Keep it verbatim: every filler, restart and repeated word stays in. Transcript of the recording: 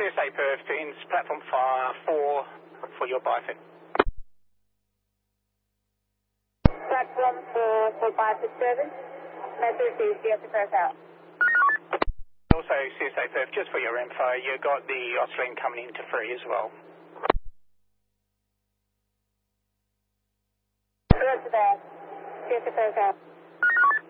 S A Perth in platform four for your bifid. Platform four for bifid service. Message is C S A Perth out. Also, C S A Perth, just for your info, you got the Australian coming into free as well.